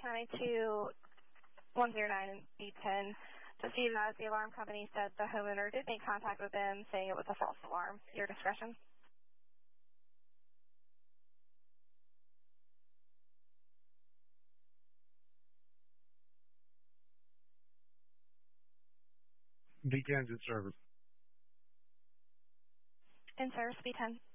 992 109 B10 to see that the alarm company said the homeowner did make contact with them saying it was a false alarm. Your discretion. B10's in service. In service, B10.